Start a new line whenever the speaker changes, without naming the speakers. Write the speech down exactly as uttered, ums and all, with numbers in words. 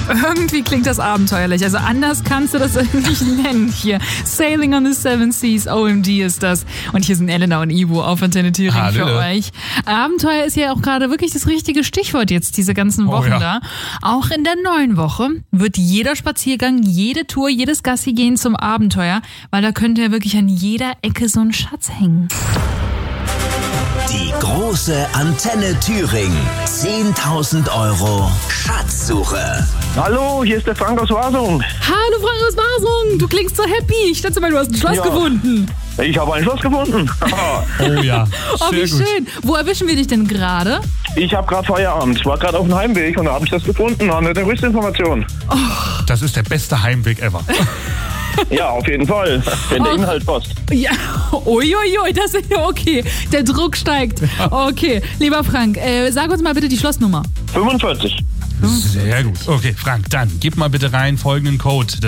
Irgendwie klingt das abenteuerlich. Also anders kannst du das nicht nennen hier. Sailing on the Seven Seas, O M D ist das. Und hier sind Elena und Ivo auf Antenne Thüringen für euch. Abenteuer ist ja auch gerade wirklich das richtige Stichwort jetzt, diese ganzen Wochen
oh, ja.
da. Auch in der neuen Woche wird jeder Spaziergang, jede Tour, jedes Gassi gehen zum Abenteuer, weil da könnte ja wirklich an jeder Ecke so ein Schatz hängen.
Die große Antenne Thüringen. zehntausend Euro Schatzsuche.
Hallo, hier ist der Frank aus Wasung.
Hallo Frank aus Wasung, du klingst so happy. Ich dachte mal, du hast ein Schloss
Ja.
gefunden.
Ich habe ein Schloss gefunden.
Oh ja,
Oh, wie
sehr gut.
schön. Wo erwischen wir dich denn gerade?
Ich habe gerade Feierabend. Ich war gerade auf dem Heimweg und da habe ich das gefunden. Haben wir eine Rüstinformation.
Das ist der beste Heimweg ever.
Ja, auf jeden Fall. Wenn der Inhalt passt.
Ja, uiuiui, das ist ja okay. Der Druck steigt. Okay, lieber Frank, äh, sag uns mal bitte die Schlossnummer.
fünfundvierzig.
Sehr gut. Okay, Frank, dann gib mal bitte rein folgenden Code.